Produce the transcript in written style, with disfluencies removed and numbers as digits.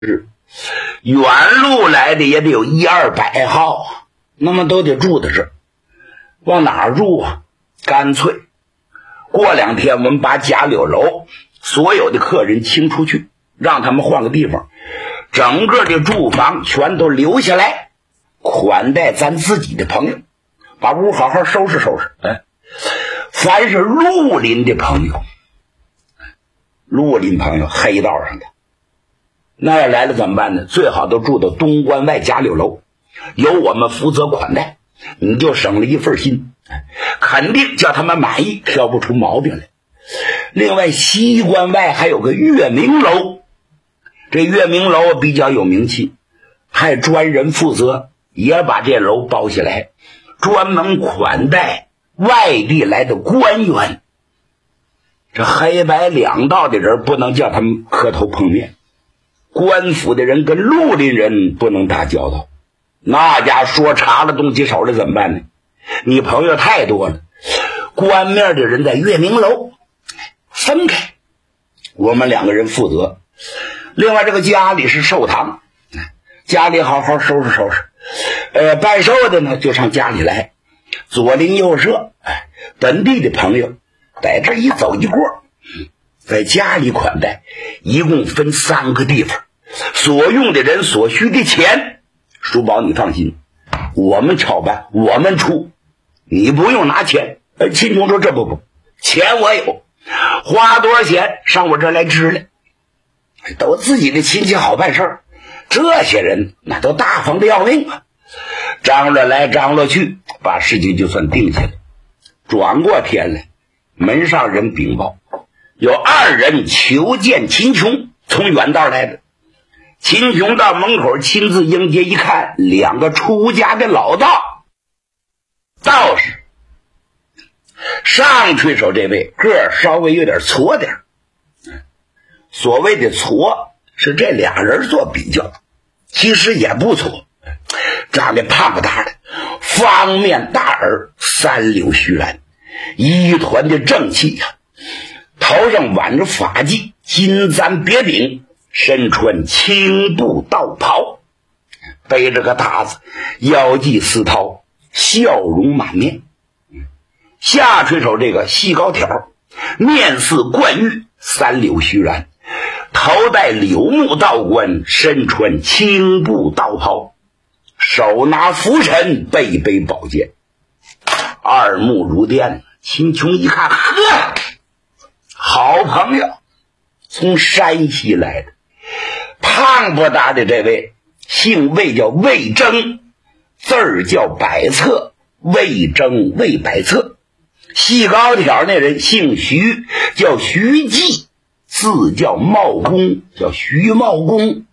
是远路来的也得有100-200号，那么都得住在这儿。往哪儿住啊？干脆过2天我们把贾柳楼所有的客人清出去，让他们换个地方，整个的住房全都留下来，款待咱自己的朋友，把屋好好收拾收拾。凡是绿林的朋友，黑道上的那要来了怎么办呢？最好都住到东关外贾柳楼，由我们负责款待，你就省了一份心，肯定叫他们满意，挑不出毛病来。另外西关外还有个月明楼，这月明楼比较有名气，派专人负责，也把这楼包下来，专门款待外地来的官员。这黑白两道的人不能叫他们磕头碰面，官府的人跟绿林人不能打交道，那家说查了动起手来怎么办呢？你朋友太多了，官面的人在月明楼分开，我们2个人负责。另外这个家里是寿堂，家里好好收拾收拾，办寿的呢就上家里来，左邻右舍，本地的朋友在这一走一过，在家里款待，一共分3个地方，所用的人所需的钱，叔宝你放心，我们操办，我们出，你不用拿钱。秦琼说这不，钱我有，花多少钱上我这儿来支来，都自己的亲戚好办事儿，这些人那都大方的要命啊。张罗来张罗去，把事情就算定下来。转过天来，门上人禀报，有2人求见秦琼，从远道来的。秦琼到门口亲自迎接，一看2个出家的老道士，上垂手这位个儿稍微有点矬点，所谓的矬是这2人做比较，其实也不矬，长得胖不大的，方面大耳，3绺须髯，一团的正气呀，头上挽着发髻，金簪别顶，身穿青布道袍，背着个大子，腰系丝绦，笑容满面。下垂手这个细高挑，面似冠玉，3绺须髯，头戴柳木道冠，身穿青布道袍，手拿拂尘，背宝剑，二目如电。秦琼一看，呵，好朋友，从山西来的，胖不大的这位姓魏，叫魏征，字儿叫百策，魏征魏百策。细高挑那人姓徐，叫徐继，字叫茂公，叫徐茂公。